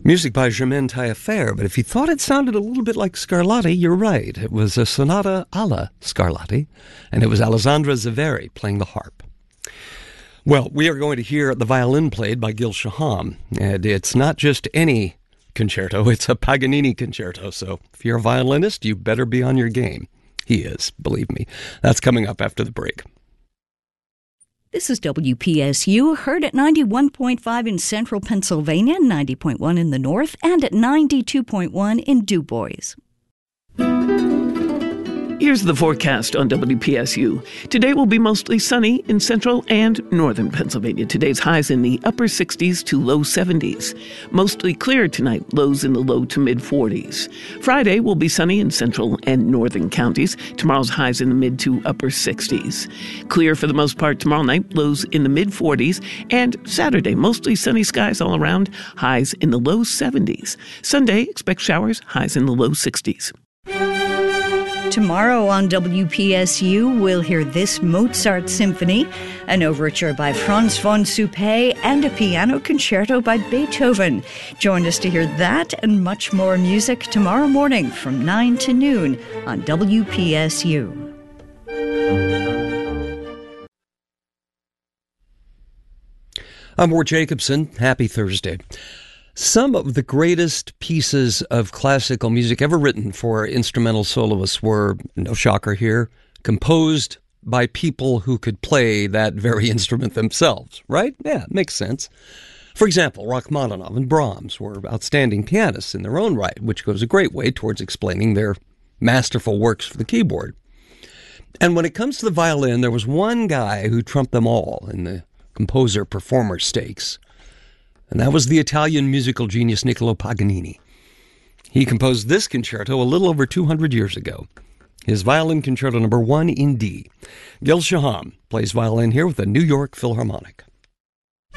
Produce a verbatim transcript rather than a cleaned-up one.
Music by Germaine Taillefer, but if you thought it sounded a little bit like Scarlatti, you're right. It was a sonata alla Scarlatti, and it was Alessandra Zaveri playing the harp. Well, we are going to hear the violin played by Gil Shaham, and it's not just any concerto, it's a Paganini concerto, so if you're a violinist, you better be on your game. He is, believe me. That's coming up after the break. This is W P S U, heard at ninety-one point five in central Pennsylvania, ninety point one in the north, and at ninety-two point one in Du Bois. Here's the forecast on W P S U. Today will be mostly sunny in central and northern Pennsylvania. Today's highs in the upper sixties to low seventies. Mostly clear tonight, lows in the low to mid forties. Friday will be sunny in central and northern counties. Tomorrow's highs in the mid to upper sixties. Clear for the most part tomorrow night, lows in the mid forties. And Saturday, mostly sunny skies all around, highs in the low seventies. Sunday, expect showers, highs in the low sixties. Tomorrow on W P S U, we'll hear this Mozart symphony, an overture by Franz von Suppé, and a piano concerto by Beethoven. Join us to hear that and much more music tomorrow morning from nine to noon on W P S U. I'm Ward Jacobson. Happy Thursday. Some of the greatest pieces of classical music ever written for instrumental soloists were, no shocker here, composed by people who could play that very instrument themselves, right? Yeah, makes sense. For example, Rachmaninoff and Brahms were outstanding pianists in their own right, which goes a great way towards explaining their masterful works for the keyboard. And when it comes to the violin, there was one guy who trumped them all in the composer-performer stakes. And that was the Italian musical genius Niccolo Paganini. He composed this concerto a little over two hundred years ago. His violin concerto number one in D. Gil Shaham plays violin here with the New York Philharmonic.